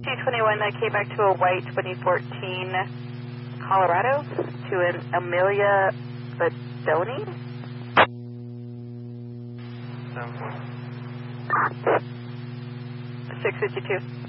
221, I came back to a white 2014 Colorado to an Amelia Badoni. 652.